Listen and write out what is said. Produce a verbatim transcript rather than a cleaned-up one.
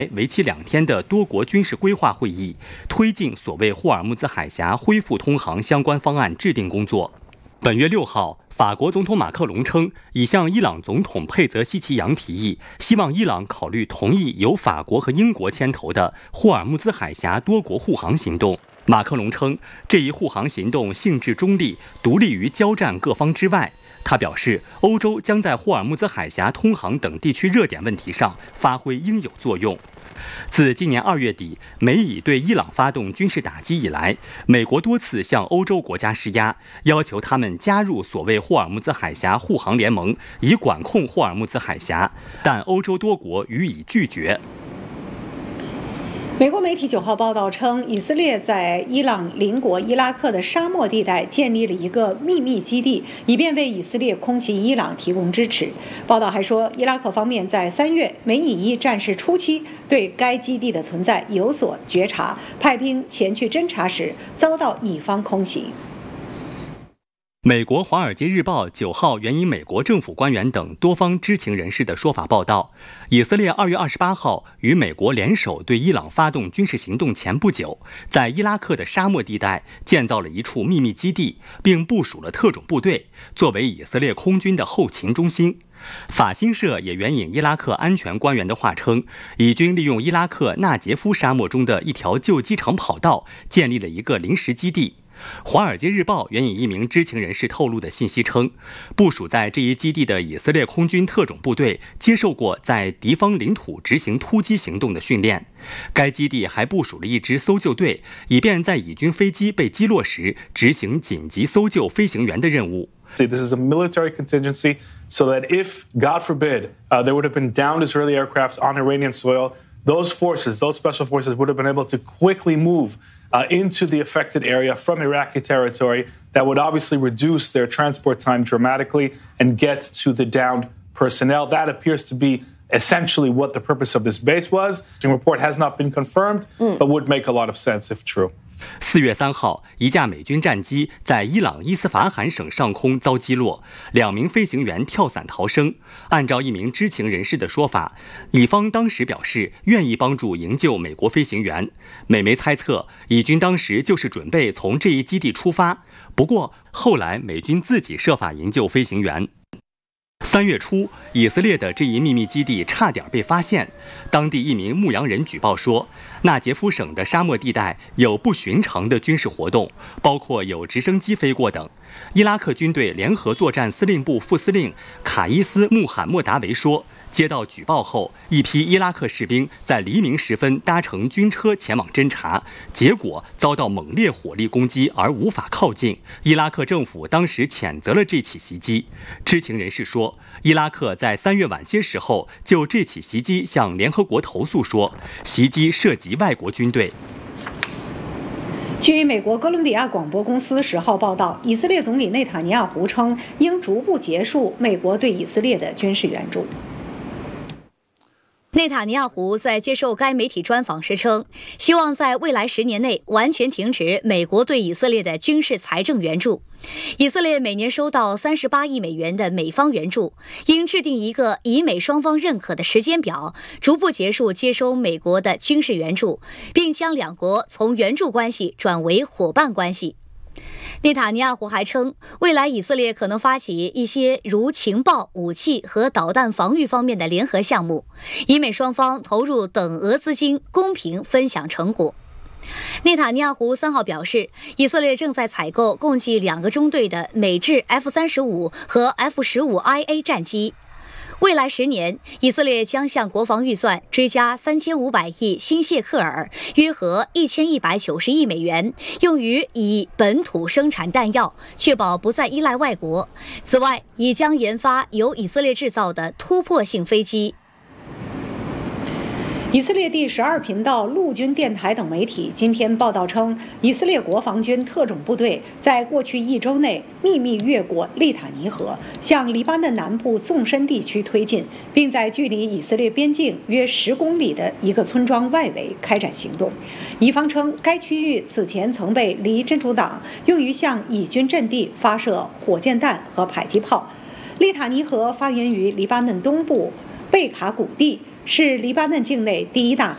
为期两天的多国军事规划会议，推进所谓霍尔木兹海峡恢复通航相关方案制定工作。本月六号，法国总统马克龙称，已向伊朗总统佩泽希奇扬提议，希望伊朗考虑同意由法国和英国牵头的霍尔木兹海峡多国护航行动。马克龙称，这一护航行动性质中立，独立于交战各方之外。他表示，欧洲将在霍尔木兹海峡通航等地区热点问题上发挥应有作用。自今年二月底美以对伊朗发动军事打击以来，美国多次向欧洲国家施压，要求他们加入所谓霍尔木兹海峡护航联盟，以管控霍尔木兹海峡，但欧洲多国予以拒绝。 美国媒体九号报道称，以色列在伊朗邻国伊拉克的沙漠地带建立了一个秘密基地，以便为以色列空袭伊朗提供支持。报道还说，伊拉克方面在三月美以伊战事初期对该基地的存在有所觉察，派兵前去侦察时遭到以方空袭。 美国《华尔街日报》九号援引美国政府官员等多方知情人士的说法报道，以色列二月二十八号与美国联手对伊朗发动军事行动前不久，在伊拉克的沙漠地带建造了一处秘密基地，并部署了特种部队，作为以色列空军的后勤中心。法新社也援引伊拉克安全官员的话称，以军利用伊拉克纳杰夫沙漠中的一条旧机场跑道，建立了一个临时基地。《华尔街日报》援引一名知情人士透露的信息称，部署在这一基地的以色列空军特种部队接受过在敌方领土执行突击行动的训练。该基地还部署了一支搜救队，以便在以军飞机被击落时执行紧急搜救飞行员的任务。 This is a military contingency so that if, God forbid, uh, there would have been downed Israeli aircraft on Iranian soil, those forces, those special forces would have been able to quickly move uh, into the affected area from Iraqi territory. That would obviously reduce their transport time dramatically and get to the downed personnel. That appears to be essentially what the purpose of this base was. The report has not been confirmed, but would make a lot of sense if true. 四月三号，一架美军战机在伊朗伊斯法罕省上空遭击落，两名飞行员跳伞逃生。按照一名知情人士的说法，以方当时表示愿意帮助营救美国飞行员。美媒猜测，以军当时就是准备从这一基地出发，不过后来美军自己设法营救飞行员。三月初，以色列的这一秘密基地差点被发现。当地一名牧羊人举报说，纳杰夫省的沙漠地带有不寻常的军事活动，包括有直升机飞过等。伊拉克军队联合作战司令部副司令卡伊斯·穆罕默达维说，接到举报后，一批伊拉克士兵在黎明时分搭乘军车前往侦察，结果遭到猛烈火力攻击而无法靠近。伊拉克政府当时谴责了这起袭击。知情人士说，伊拉克在三月晚些时候就这起袭击向联合国投诉说，袭击涉及外国军队。 据美国哥伦比亚广播公司十号报道，以色列总理内塔尼亚胡称，应逐步结束美国对以色列的军事援助。 内塔尼亚胡在接受该媒体专访时称，希望在未来十年内完全停止美国对以色列的军事财政援助。以色列每年收到三十八亿美元的美方援助，应制定一个以美双方认可的时间表，逐步结束接收美国的军事援助，并将两国从援助关系转为伙伴关系。内塔尼亚胡还称，未来以色列可能发起一些如情报、武器和导弹防御方面的联合项目，以美双方投入等额资金，公平分享成果。内塔尼亚胡三号表示，以色列正在采购共计两个中队的美制 F 三十五 和 F 十五 I A 战机。未来十年，以色列将向国防预算追加三千五百亿新谢克尔，约合一千一百九十亿美元，用于以本土生产弹药，确保不再依赖外国。此外，已将研发由以色列制造的突破性飞机。 以色列第十二频道、陆军电台等媒体今天报道称，以色列国防军特种部队在过去一周内秘密越过利塔尼河，向黎巴嫩南部纵深地区推进，并在距离以色列边境约十公里的一个村庄外围开展行动。以方称，该区域此前曾被黎真主党用于向以军阵地发射火箭弹和迫击炮。利塔尼河发源于黎巴嫩东部贝卡谷地，是黎巴嫩境内第一大